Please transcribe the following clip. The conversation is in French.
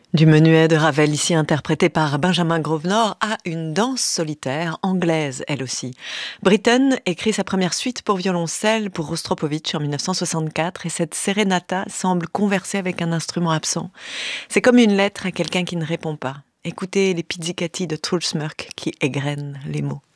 Du menuet de Ravel, ici interprété par Benjamin Grosvenor, à une danse solitaire, anglaise elle aussi. Britten écrit sa première suite pour violoncelle pour Rostropovitch en 1964 et cette serenata semble converser avec un instrument absent. C'est comme une lettre à quelqu'un qui ne répond pas. Écoutez les pizzicati de Truls Mørk qui égrènent les mots.